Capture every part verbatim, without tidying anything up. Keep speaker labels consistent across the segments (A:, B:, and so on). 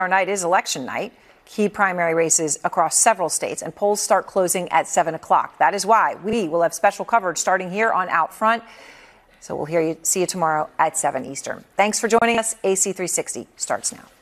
A: Tomorrow night is election night. Key primary races across several states, and polls start closing at seven o'clock. That is why we will have special coverage starting here on Out Front. So we'll hear you, see you tomorrow at seven Eastern. Thanks for joining us. A C three sixty starts now.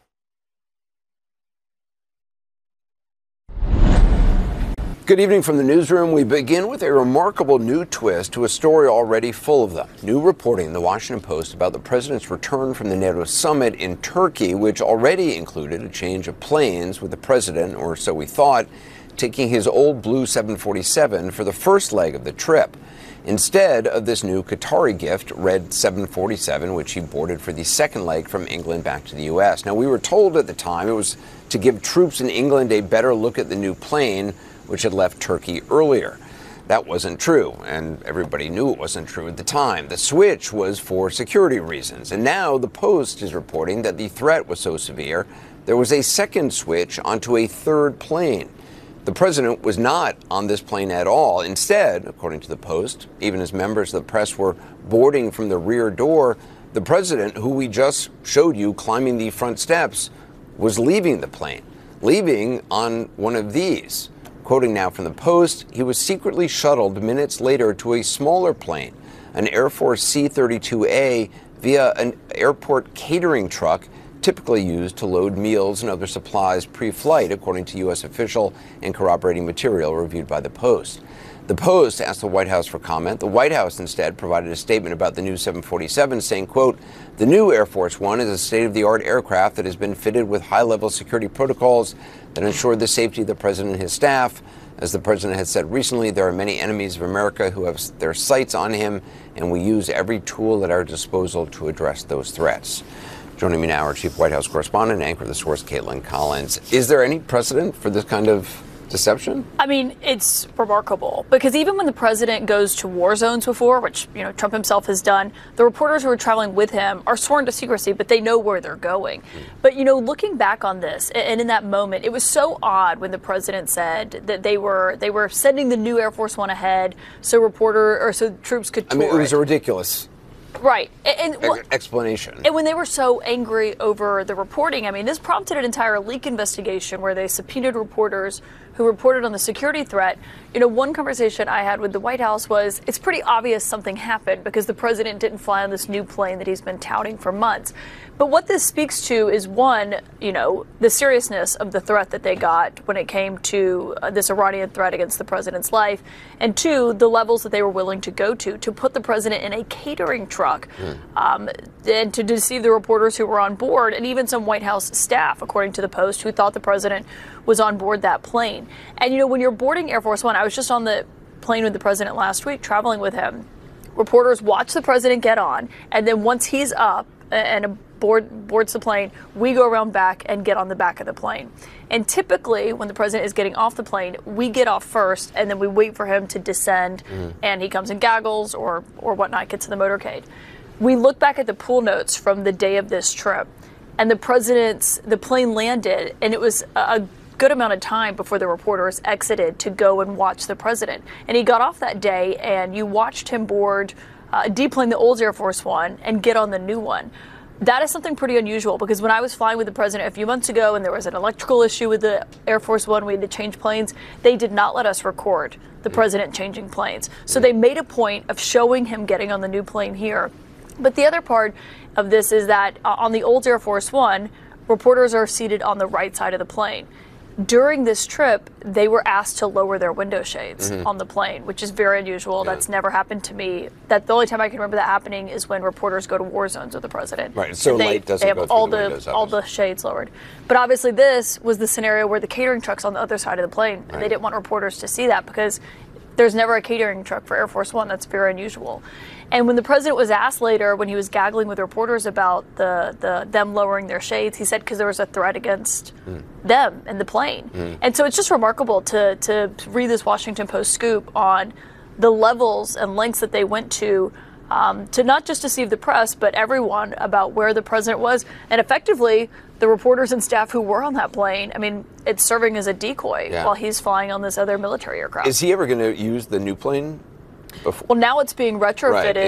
B: Good evening from the newsroom. We begin with a remarkable new twist to a story already full of them. New reporting in the Washington Post about the president's return from the NATO summit in Turkey, which already included a change of planes, with the president, or so we thought, taking his old blue seven forty-seven for the first leg of the trip, instead of this new Qatari gift, red seven forty-seven, which he boarded for the second leg from England back to the U S. Now, we were told at the time it was to give troops in England a better look at the new plane, which had left Turkey earlier. That wasn't true, and everybody knew it wasn't true at the time. The switch was for security reasons, and now the Post is reporting that the threat was so severe, there was a second switch onto a third plane. The president was not on this plane at all. Instead, according to the Post, even as members of the press were boarding from the rear door, the president, who we just showed you climbing the front steps, was leaving the plane, leaving on one of these. Quoting now from the Post, he was secretly shuttled minutes later to a smaller plane, an Air Force C thirty-two A, via an airport catering truck typically used to load meals and other supplies pre-flight, according to U S official and corroborating material reviewed by the Post. The Post asked the White House for comment. The White House instead provided a statement about the new seven forty-seven, saying, quote, "The new Air Force One is a state-of-the-art aircraft that has been fitted with high-level security protocols that ensure the safety of the president and his staff. As the president has said recently, there are many enemies of America who have their sights on him, and we use every tool at our disposal to address those threats." Joining me now, our chief White House correspondent, anchor of The Source, Caitlin Collins. Is there any precedent for this kind of deception?
C: I mean, it's remarkable, because even when the president goes to war zones before, which, you know, Trump himself has done, the reporters who are traveling with him are sworn to secrecy, but they know where they're going. Mm. But, you know, looking back on this, and in that moment, it was so odd when the president said that they were they were sending the new Air Force One ahead so reporter or so troops could tour
B: I mean, it was
C: it.
B: ridiculous.
C: Right. And, and well,
B: explanation.
C: And when they were so angry over the reporting, I mean, this prompted an entire leak investigation where they subpoenaed reporters who reported on the security threat. You know, one conversation I had with the White House was, it's pretty obvious something happened because the president didn't fly on this new plane that he's been touting for months. But what this speaks to is, one, you know, the seriousness of the threat that they got when it came to uh, this Iranian threat against the president's life, and two, the levels that they were willing to go to to put the president in a catering truck mm. um, and to deceive the reporters who were on board, and even some White House staff, according to the Post, who thought the president was on board that plane. And, you know, when you're boarding Air Force One, I was just on the plane with the president last week, traveling with him. Reporters watch the president get on, and then once he's up and board, boards the plane, we go around back and get on the back of the plane. And typically, when the president is getting off the plane, we get off first, and then we wait for him to descend, mm. and he comes in goggles or, or whatnot, gets in the motorcade. We look back at the pool notes from the day of this trip, and the president's, the plane landed, and it was a good amount of time before the reporters exited to go and watch the president. And he got off that day, and you watched him board, uh, deplane the old Air Force One and get on the new one. That is something pretty unusual, because when I was flying with the president a few months ago and there was an electrical issue with the Air Force One, we had to change planes, they did not let us record the president changing planes. So they made a point of showing him getting on the new plane here. But the other part of this is that uh, on the old Air Force One, reporters are seated on the right side of the plane. During this trip, they were asked to lower their window shades mm-hmm. on the plane, which is very unusual. Yeah. That's never happened to me. That the only time I can remember that happening is when reporters go to war zones with the president.
B: Right, so
C: they,
B: light doesn't
C: they have
B: go through
C: all
B: the
C: the,
B: windows,
C: all the shades lowered. But obviously, this was the scenario where the catering truck's on the other side of the plane, and right. they didn't want reporters to see that because there's never a catering truck for Air Force One. That's very unusual. And when the president was asked later, when he was gaggling with reporters about the, the them lowering their shades, he said because there was a threat against mm. them and the plane. Mm. And so it's just remarkable to to read this Washington Post scoop on the levels and lengths that they went to um, to not just deceive the press, but everyone about where the president was. And effectively, the reporters and staff who were on that plane, I mean, it's serving as a decoy yeah. while he's flying on this other military aircraft.
B: Is he ever going to use the new plane? Before?
C: Well, now it's being retrofitted
B: right, yeah.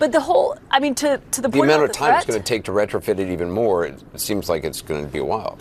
C: But the whole, I mean, to, to the
B: The
C: point
B: amount
C: of
B: of time it's
C: threat,
B: going to take to retrofit it even more, it seems like it's going to be a while.